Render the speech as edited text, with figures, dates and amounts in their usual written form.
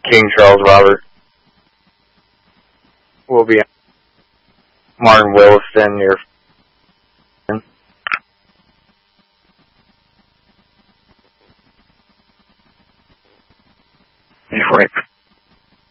King Charles Robert. We'll be Martin Williston near. Yeah, right.